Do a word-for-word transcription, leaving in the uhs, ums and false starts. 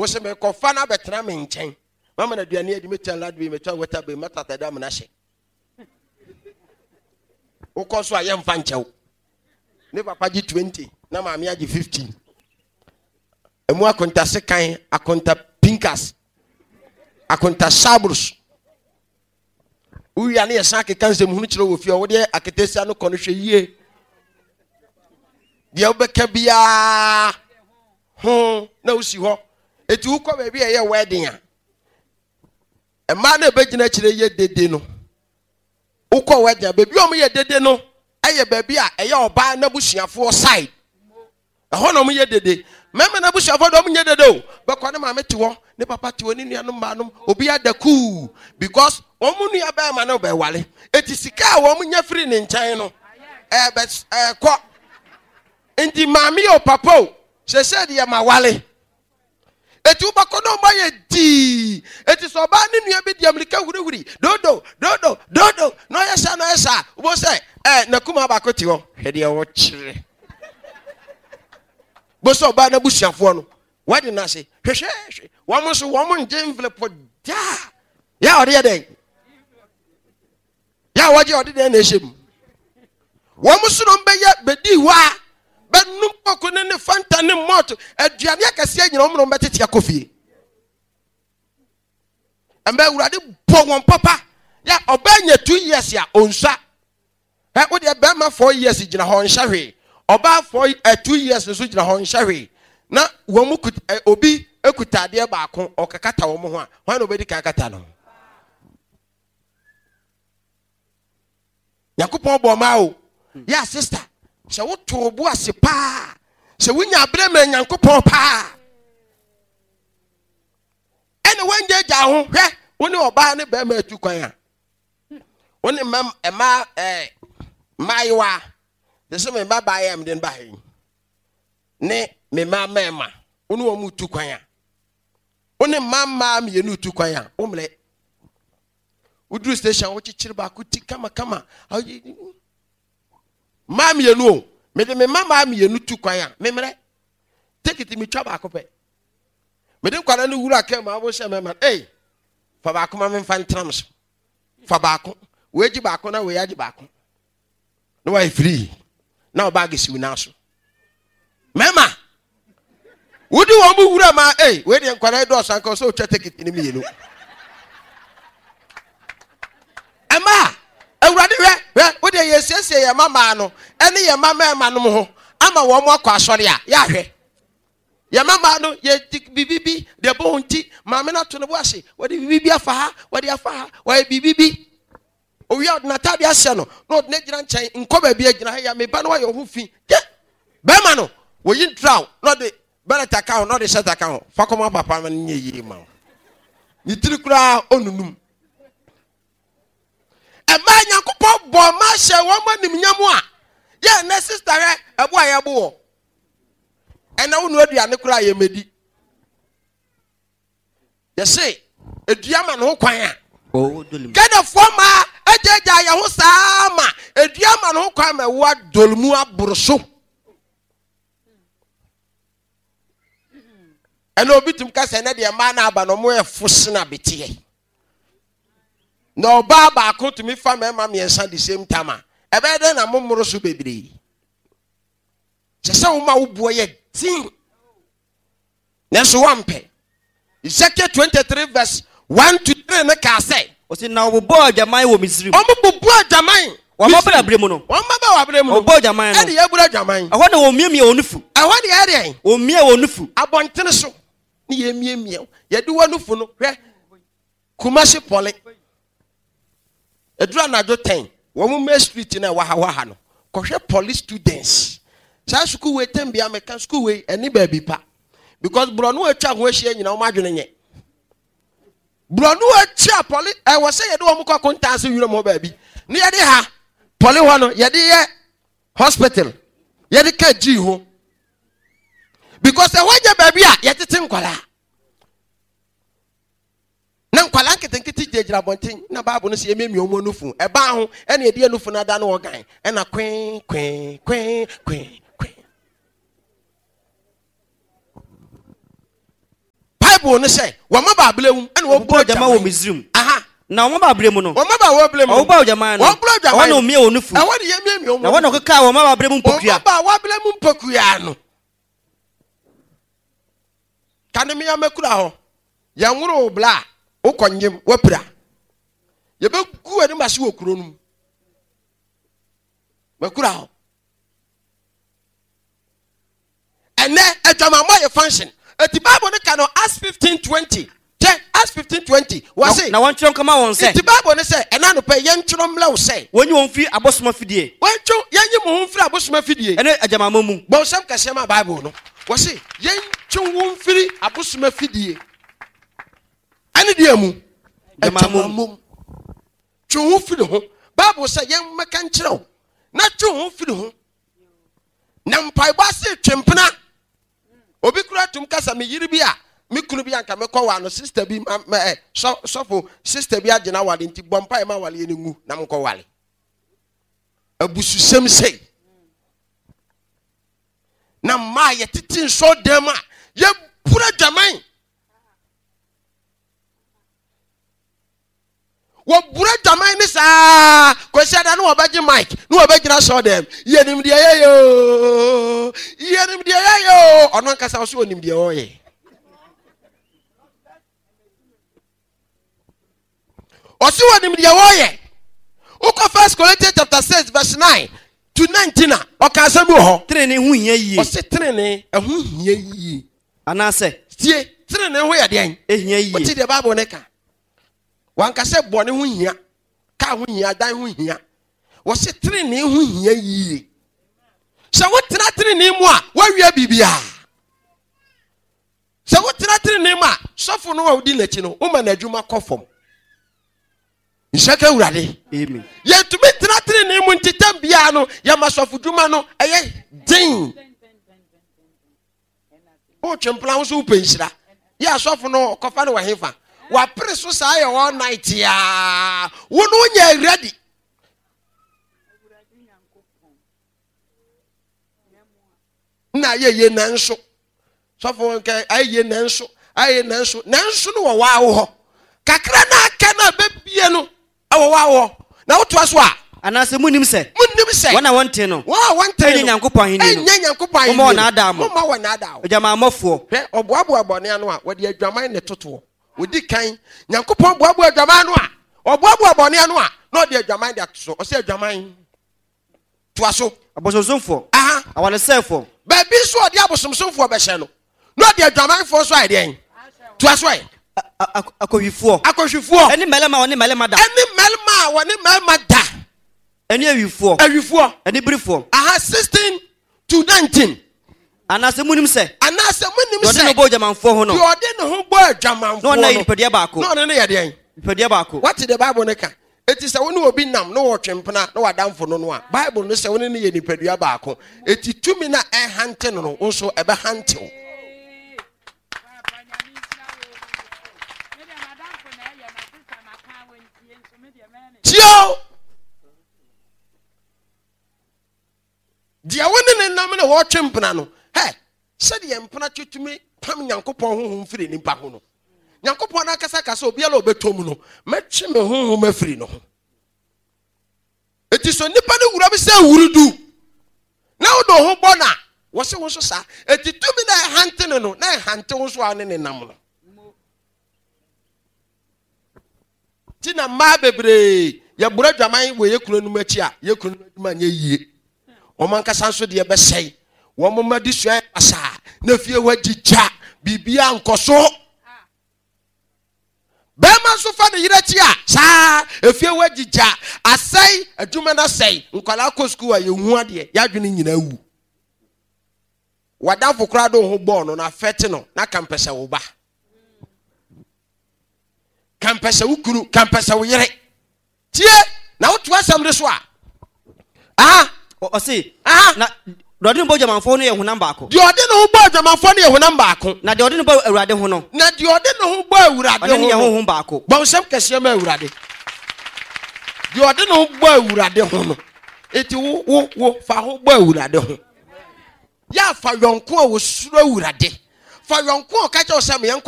was a cofana betra me nchen. Mama na duane adi metan lad be metan water be matata da na hye. Wo koso ayem fa nchew. Ne papa gi twenty na maami agi fifteen. Emu akonta sekan akonta pinkas. Akonta sabrus. Uya ne yesa ke kanse mu hunu kire wo fi o de aketesia no kono hwe yie. De obeka bia ho na usi ho. Eti ukọ ba bia ye wedding a. E ma na begina kire ye dede no. Ukọ wedding ba bia o ye dede no. Aye ba bia eye oba na busuafo side. Eho no mo ye dede. Mema na busuafo do mo ye dede o. Be kwa na ma mete wo. Ne papa ti oni nuanom ma nom obi adaku because omu nua ba ma na be wale eti sika a wo nya free ne nkyɛn no eh be eh kɔ ndi maami o papa o se se de ma wale eti wo bakɔ no ma ye di eti so ba ne nua bi de amerika hurihuri dodo dodo dodo no ya sha no ya sha wo se eh na kuma ba ko ti ho hwede wo kyere bo so ba na busuafo no wadi na se hwehwe womo so womo nje envelope da ya ode den ya waje ode den na ehim womo so no beye bedi wa benum poko ne ne fanta ne moto aduane akase anyina womo no betete akofie amba urade bo won papa ya obanya two years ya onsa he wo de be ma four years gina ho nhahwe oba for two years so gina ho nhahwe na womu obi ekutade baako okakata wo mo ho a hwan no bedi kakata no yakopon bo ma o ya sister se wo to obu ase pa se wunya brema yankopon pa ene wanje ja ho hwe woni oba ne be ma atu kwan a woni mam ema eh maiwa de se me baba yam den ba hin ne me mama ema onu wo mutu kwan a oni mama me yenu tu kwan a omle udru station wo chichiri ba ku ti kama kama mama yenu o me de me mama me yenu tu kwan a me mre take it me twa ba ko pe me de kwara ne wura ka ma wo she me ma eh fa ba ko ma me fan trams fa ba ko we ji ba ko na we ya ji ba ko no why free na o bag si una so mema wudi wo mu wura ma eh we de nkwara do san ko so twa ticket ni mi yenu ama awurade we we de yesiesie ya mama no ene ye mama ema no ho ama wo mo akọ asori a ya hwe ya mama no ye bibibi de bo nti mama na to no bo ase we de bibibi afa ha we de afa ha we bibibi owi od na tabi ase no no de gina nchen nko ba bi agina ya me ba no wa yo ho fi be ma no wo yin traw no de Beneta account, not the set account. Fakoma papa man ye ma. Ni trikura onunum. E ma nyankopon bo ma hye wo ma nim nyamu a. Ye na sister e ebo ayabo wo. E na wonu aduane kura ye medi. Ye say eduama no kwan a. Oh dolim. Gada forma ejeja ya ho sama. Eduama no kwan ma wo adolmu aboroso. Eno bitum kase na de ma na aba no mo e fosena betie no ba ba ko to me fa me ma me ensa the same time e be de na momoro so bebre se se wo ma wo bo ye tin na so wampe Ezekiel twenty-three verse one to three na ka say o se na wo bo ajaman wo Misri o mo bo bo ajaman wa ma bra bremu no wa ma ba wa bremu no o bo ajaman no e de ye bra ajaman aho na wo miemie onufu aho de ye de o mie onufu abontene so ye mie mie ye de wonufu no hwe Kumasi pole edura na jo ten wo mu me street na wa ha wa ha no ko hwe police students sa school we tem bia meka school we eni ba bi pa because bronu atwa ho ahia nyina o ma dwene nye bronu atwa police e wo se ye de wo mu kwa contact wiro mo ba bi ne ye de ha poli ho no ye de ye hospital ye de ka ji ho because e hoje ba bi a ye tete nkwala na nkwala nketenkete jegira bonten na babu no se ye memi omo nufu e ba ho e na ye de nufu na da no ogan e na kwen kwen kwen kwen Bible no say wo ma ba blem and wo bro jama wo Misrim aha na wo ma ba blem no wo ma ba wo blem wo ba jama no wo bro jama wo no mie onufu na wo de ye mie mie na wo no keka wo ma ba blem mpokua wo ba wo blem mpokua no kane me ya makura ho ya nwuro bla wo konyem wo pra ye be gu ani mase wo kuro num makura ho ene adwama mo ye function eti Bible ne ka no Acts fifteen twenty Check Acts fifteen twenty. What say? Now one chunk come on say. The Bible say, and I no pay young chum low say. When you won't feel a boss mafia. When you young moon free a boss mafia. And a jamamu. But some can say my Bible no. What say? Young chum won't free a boss mafia. And the diamu. Jamamu. Chum free home. Bible say young macanchro. Not chum free home. Nampai basi chimpana. Obikura tumkasa mi yiribia. Me kunu bi anka me kwa wa no sister bi eh so so sister bi agena wale nti bompa e ma wale ni ngu na me kwa wale abususem sei na ma ye titin so dem a ye pura jaman wo pura jaman ni sa ko se da no obaji mic no obagina so dem ye nim de ye yo ye nim de ye yo ono nkasa so onim de o ye Osi wanim de woye. Uko First Corinthians chapter six verse nine to nineteen o ka sabu ho. Trene hu hia yie. Osi trene ehu hia yie. Ana se tie trene ho ya de an. Ehia yie. Oti de Bible ne ka. Wan ka se bone hu hia. Ka hu hia dan hu hia. Osi trene hu hia yie. Se wo tra trene mu a wa wia bibia. Se wo tra trene mu a sofo no wa odi na chi no o ma na adwuma kofom. Ishaka urade. Amen. Ye to be tratri ni mu ntitam bia no ya masofuduma no eye din. O chempla wo so penhira. Ya asofo no kofa no wahefa. Wa pre so sa ye all night ya. Wo no nya ready. Na ye ye nanso. Sofo nke aye nanso, aye nanso. Nanso no wa wo ho. Kakra na aka na bebie no awowawo na woto aso a anase munim se munim se wana wonte no wa wonte no nyankopon hini no enya nyankopon hini mo na ada mo mo wa na ada o jama amofo hwe oboabo abone ano a wode adwaman ne toto wodi kan nyankopon boabo adwaman no a oboabo abone ano a na ode adwaman de ato o se adwaman to aso abosomsomfo aha awane sefo ba bi so ode abosomsomfo be hye no na ode adwaman fo so ade en to aso ai akowifo akowifo eni melema woni melema da eni melma woni melma da eni awifo awifo eni brifo aha sixteen to nineteen anase munim se anase munim se yode no bo jamanfo ho no yode no ho bo adwamanfo no na ipede baako no no yede en ipede baako what the Bible ne ka eti se woni obi nam no wo twempena no wadamfo no no a Bible no se woni ne ye nipadua baako eti tumi na e hante no no nso ebe hante o Tio dia woni ne nam na wo twempena no he se de empena twetumi pam nyankopon honhom firi nipa ho no nyankopon na kasa kasa obi ala obetom no metwe me honhom afiri no eti so nipa ne wura bi se wurudu na wo do ho bona wo se wo so sa eti tumi na hante no na hante wo so ane ne nam no tina ma bebre ya bura dwaman we ye kunu num achi a ye kunu aduma nya yie o man kasa so de be sei wo mo madi so asa na fie wagigya bibia nkoso be ma so fa ne yira chi a sa efie wagigya asai aduma na sei nkwala ko school a ye hu ade ya dwene nyina wu wadafo kra do ho ball no na fete no na kampesa wo ba kampesa wo kuru kampesa wo yere tie na wo to asam de so a ah o se ah na dode no bo jamanfo no ye honam baako de ode no bo jamanfo no ye honam baako na de ode no bo awurade ho no na de ode no bo awurade ho no ye honhom baako bon sem kese ma awurade de ode no bo awurade ho no eti wo wo wo fa ho bo awurade ho ya fa yonko a wo suro awurade fa yonko ka che o sem